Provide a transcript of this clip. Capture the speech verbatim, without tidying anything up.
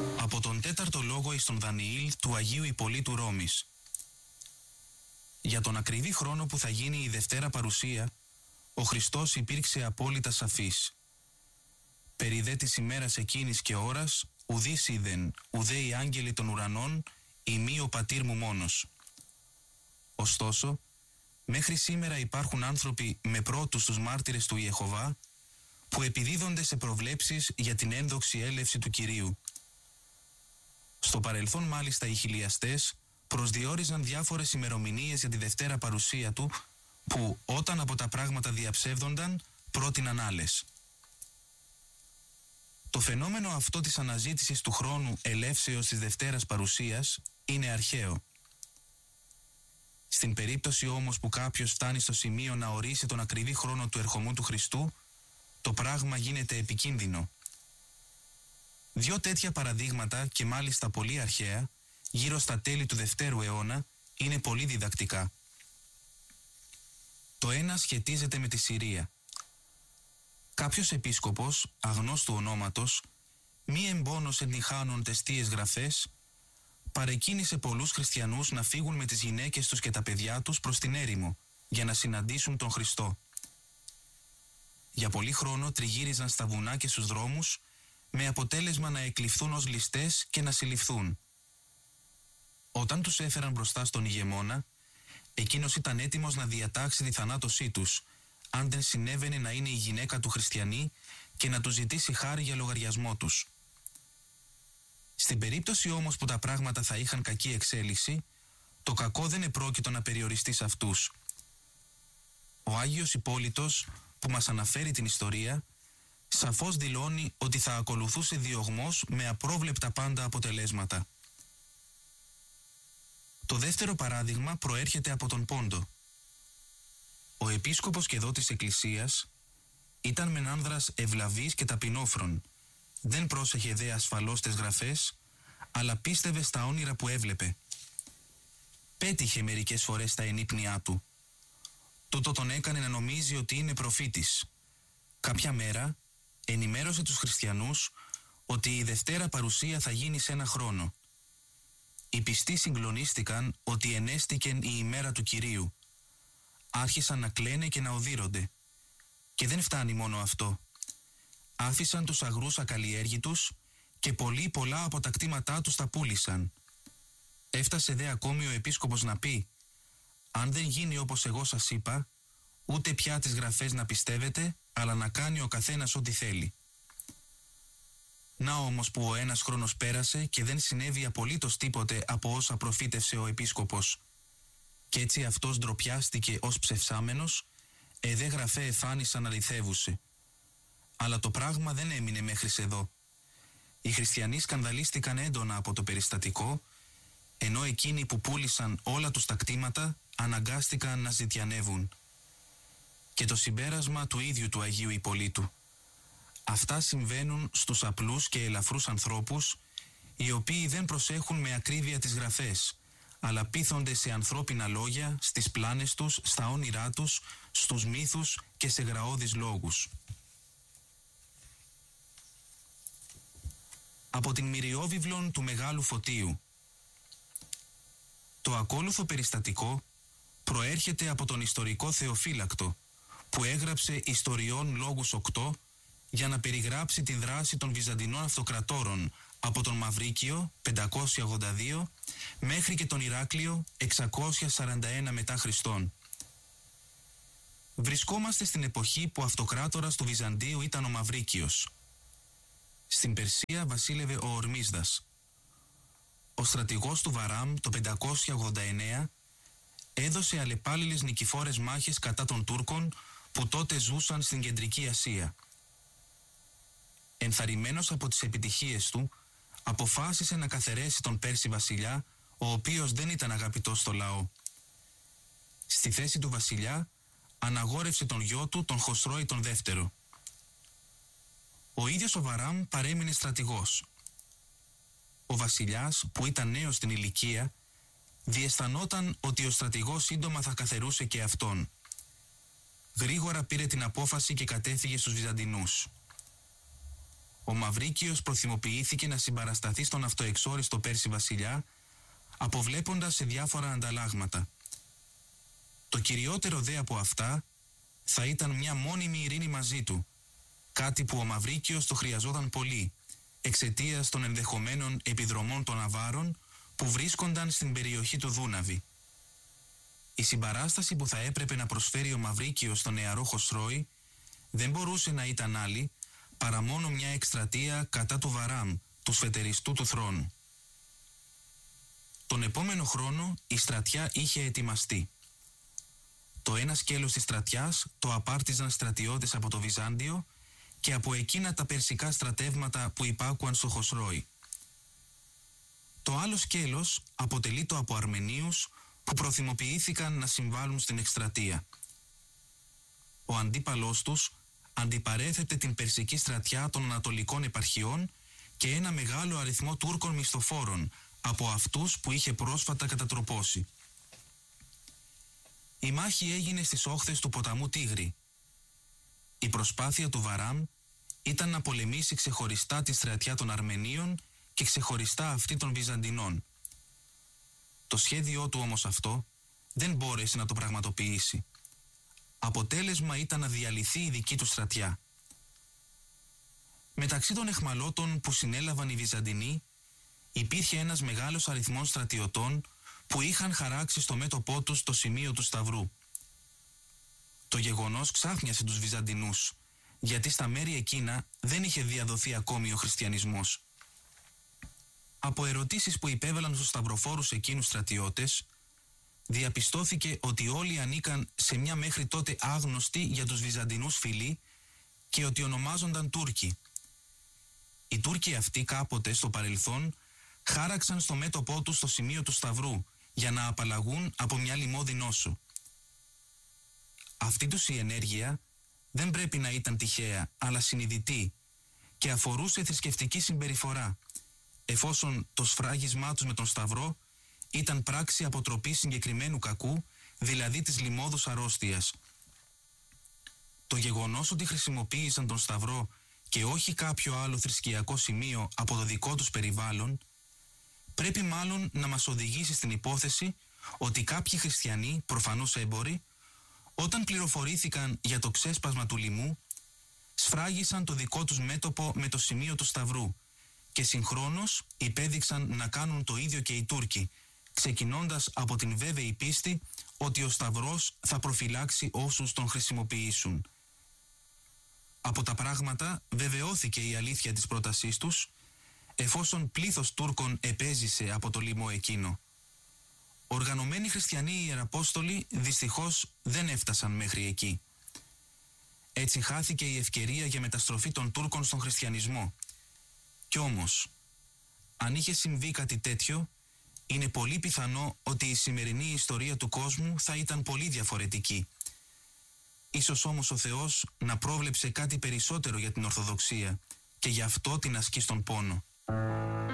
Από τον τέταρτο λόγο εις τον Δανιήλ του Αγίου Ιππολίτου Ρώμης. Για τον ακριβή χρόνο που θα γίνει η Δευτέρα Παρουσία, ο Χριστός υπήρξε απόλυτα σαφής. Περί δε της ημέρας εκείνης και ώρας, ουδείς είδεν, ουδέ οι άγγελοι των ουρανών, ημί ο πατήρ μου μόνος. Ωστόσο, μέχρι σήμερα υπάρχουν άνθρωποι με πρώτους τους μάρτυρες του Ιεχωβά, που επιδίδονται σε προβλέψεις για την ένδοξη έλευση του Κυρίου. Στο παρελθόν μάλιστα οι χιλιαστές προσδιορίζαν διάφορες ημερομηνίες για τη Δευτέρα Παρουσία του, που όταν από τα πράγματα διαψεύδονταν, πρότειναν άλλες. Το φαινόμενο αυτό της αναζήτησης του χρόνου ελεύσεως της Δευτέρας Παρουσίας είναι αρχαίο. Στην περίπτωση όμως που κάποιος φτάνει στο σημείο να ορίσει τον ακριβή χρόνο του ερχομού του Χριστού, το πράγμα γίνεται επικίνδυνο. Δυο τέτοια παραδείγματα, και μάλιστα πολύ αρχαία, γύρω στα τέλη του Δευτέρου αιώνα, είναι πολύ διδακτικά. Το ένα σχετίζεται με τη Συρία. Κάποιος επίσκοπος, αγνός του ονόματος, μη εμπόνος εντυχάνων τεστίες γραφές, παρεκκίνησε πολλούς χριστιανούς να φύγουν με τις γυναίκες τους και τα παιδιά τους προς την έρημο, για να συναντήσουν τον Χριστό. Για πολύ χρόνο τριγύριζαν στα βουνά και στους δρόμους, με αποτέλεσμα να εκλειφθούν ως ληστές και να συλληφθούν. Όταν τους έφεραν μπροστά στον ηγεμόνα, εκείνος ήταν έτοιμος να διατάξει τη θανάτωσή τους, αν δεν συνέβαινε να είναι η γυναίκα του χριστιανή και να του ζητήσει χάρη για λογαριασμό τους. Στην περίπτωση όμως που τα πράγματα θα είχαν κακή εξέλιξη, το κακό δεν επρόκειτο να περιοριστεί σε αυτούς. Ο Άγιος Υπόλιτος, που μας αναφέρει την ιστορία, σαφώς δηλώνει ότι θα ακολουθούσε διωγμός με απρόβλεπτα πάντα αποτελέσματα. Το δεύτερο παράδειγμα προέρχεται από τον Πόντο. Ο επίσκοπος και δότης εκκλησίας ήταν μεν άνδρας ευλαβής και ταπεινόφρον, δεν πρόσεχε δε ασφαλώς τις γραφές, αλλά πίστευε στα όνειρα που έβλεπε. Πέτυχε μερικές φορές τα ενύπνιά του. Τούτο τον έκανε να νομίζει ότι είναι προφήτης. Κάποια μέρα ενημέρωσε τους χριστιανούς ότι η Δευτέρα Παρουσία θα γίνει σε ένα χρόνο. Οι πιστοί συγκλονίστηκαν ότι ενέστηκεν η ημέρα του Κυρίου. Άρχισαν να κλαίνε και να οδύρονται. Και δεν φτάνει μόνο αυτό. Άφησαν τους αγρούς ακαλλιέργητους και πολλοί πολλά από τα κτήματά τους τα πούλησαν. Έφτασε δε ακόμη ο επίσκοπος να πει: αν δεν γίνει όπως εγώ σας είπα, ούτε πια τις γραφές να πιστεύετε, αλλά να κάνει ο καθένας ό,τι θέλει. Να όμως που ο ένας χρόνος πέρασε και δεν συνέβη απολύτως τίποτε από όσα προφήτευσε ο επίσκοπος. Κι έτσι αυτός ντροπιάστηκε ως ψευσάμενος, εδέ γραφέ εφάνησαν αληθεύουσε. Αλλά το πράγμα δεν έμεινε μέχρι εδώ. Οι χριστιανοί σκανδαλίστηκαν έντονα από το περιστατικό, ενώ εκείνοι που πούλησαν όλα τους τα κτήματα αναγκάστηκαν να ζητιανεύουν. Και το συμπέρασμα του ίδιου του Αγίου Ιππολίτου. Αυτά συμβαίνουν στους απλούς και ελαφρούς ανθρώπους, οι οποίοι δεν προσέχουν με ακρίβεια τις γραφές, αλλά πείθονται σε ανθρώπινα λόγια, στις πλάνες τους, στα όνειρά τους, στους μύθους και σε γραώδεις λόγους. Από την Μυριόβιβλον του Μεγάλου Φωτίου. Το ακόλουθο περιστατικό προέρχεται από τον ιστορικό Θεοφύλακτο, που έγραψε Ιστοριών Λόγους οκτώ για να περιγράψει τη δράση των Βυζαντινών αυτοκρατόρων από τον Μαυρίκιο πεντακόσια ογδόντα δύο μέχρι και τον Ηράκλειο εξακόσια σαράντα ένα μετά Χριστόν. Βρισκόμαστε στην εποχή που αυτοκράτορας του Βυζαντίου ήταν ο Μαυρίκιος. Στην Περσία βασίλευε ο Ορμίσδας. Ο στρατηγός του Βαράμ το πεντακόσια ογδόντα εννέα έδωσε αλλεπάλληλες νικηφόρες μάχες κατά των Τούρκων που τότε ζούσαν στην Κεντρική Ασία. Ενθαρρυμένος από τις επιτυχίες του, αποφάσισε να καθαιρέσει τον Πέρση βασιλιά, ο οποίος δεν ήταν αγαπητός στο λαό. Στη θέση του βασιλιά αναγόρευσε τον γιο του, τον Χοσρόη τον δεύτερο. Ο ίδιος ο Βαράμ παρέμεινε στρατηγός. Ο βασιλιάς, που ήταν νέος στην ηλικία, διαισθανόταν ότι ο στρατηγός σύντομα θα καθερούσε και αυτόν. Γρήγορα πήρε την απόφαση και κατέφυγε στους Βυζαντινούς. ο Μαυρίκιος προθυμοποιήθηκε να συμπαρασταθεί στον αυτοεξόριστο Πέρση βασιλιά, αποβλέποντας σε διάφορα ανταλλάγματα. Το κυριότερο δε από αυτά θα ήταν μια μόνιμη ειρήνη μαζί του, κάτι που ο Μαυρίκιος το χρειαζόταν πολύ, εξαιτίας των ενδεχομένων επιδρομών των Αβάρων που βρίσκονταν στην περιοχή του Δούναβη. Η συμπαράσταση που θα έπρεπε να προσφέρει ο Μαυρίκιος στον νεαρό Χοσρόη δεν μπορούσε να ήταν άλλη παρά μόνο μια εκστρατεία κατά του Βαράμ, του σφετεριστού του θρόνου. Τον επόμενο χρόνο η στρατιά είχε ετοιμαστεί. Το ένα σκέλος της στρατιάς το απάρτιζαν στρατιώτες από το Βυζάντιο και από εκείνα τα περσικά στρατεύματα που υπάκουαν στο Χοσρόη. Το άλλο σκέλος αποτελείτο από Αρμενίους που προθυμοποιήθηκαν να συμβάλλουν στην εκστρατεία. Ο αντίπαλός τους αντιπαρέθετε την περσική στρατιά των Ανατολικών επαρχιών και ένα μεγάλο αριθμό Τούρκων μισθοφόρων από αυτούς που είχε πρόσφατα κατατροπώσει. Η μάχη έγινε στις όχθες του ποταμού Τίγρη. Η προσπάθεια του Βαράμ ήταν να πολεμήσει ξεχωριστά τη στρατιά των Αρμενίων και ξεχωριστά αυτή των Βυζαντινών. Το σχέδιό του όμως αυτό δεν μπόρεσε να το πραγματοποιήσει. Αποτέλεσμα ήταν να διαλυθεί η δική του στρατιά. Μεταξύ των εχμαλώτων που συνέλαβαν οι Βυζαντινοί υπήρχε ένας μεγάλος αριθμός στρατιωτών που είχαν χαράξει στο μέτωπό τους το σημείο του Σταυρού. Το γεγονός ξάφνιασε τους Βυζαντινούς, γιατί στα μέρη εκείνα δεν είχε διαδοθεί ακόμη ο χριστιανισμός. Από ερωτήσεις που υπέβαλαν στους σταυροφόρους εκείνους στρατιώτες, διαπιστώθηκε ότι όλοι ανήκαν σε μια μέχρι τότε άγνωστη για τους Βυζαντινούς φυλή και ότι ονομάζονταν Τούρκοι. Οι Τούρκοι αυτοί κάποτε στο παρελθόν χάραξαν στο μέτωπό τους το σημείο του Σταυρού για να απαλλαγούν από μια λοιμώδη νόσο. Αυτή τους η ενέργεια δεν πρέπει να ήταν τυχαία, αλλά συνειδητή και αφορούσε θρησκευτική συμπεριφορά, εφόσον το σφράγισμά τους με τον Σταυρό ήταν πράξη αποτροπής συγκεκριμένου κακού, δηλαδή της λοιμώδους αρρώστιας. Το γεγονός ότι χρησιμοποίησαν τον Σταυρό και όχι κάποιο άλλο θρησκειακό σημείο από το δικό τους περιβάλλον, πρέπει μάλλον να μας οδηγήσει στην υπόθεση ότι κάποιοι χριστιανοί, προφανώς έμποροι, όταν πληροφορήθηκαν για το ξέσπασμα του λοιμού, σφράγισαν το δικό τους μέτωπο με το σημείο του Σταυρού και συγχρόνως υπέδειξαν να κάνουν το ίδιο και οι Τούρκοι, ξεκινώντας από την βέβαιη πίστη ότι ο Σταυρός θα προφυλάξει όσους τον χρησιμοποιήσουν. Από τα πράγματα βεβαιώθηκε η αλήθεια της πρότασής τους, εφόσον πλήθος Τούρκων επέζησε από το λοιμό εκείνο. Οργανωμένοι χριστιανοί ιεραπόστολοι δυστυχώς δεν έφτασαν μέχρι εκεί. Έτσι χάθηκε η ευκαιρία για μεταστροφή των Τούρκων στον χριστιανισμό. Κι όμως, αν είχε συμβεί κάτι τέτοιο, είναι πολύ πιθανό ότι η σημερινή ιστορία του κόσμου θα ήταν πολύ διαφορετική. Ίσως όμως ο Θεός να πρόβλεψε κάτι περισσότερο για την Ορθοδοξία και γι' αυτό την ασκεί στον πόνο.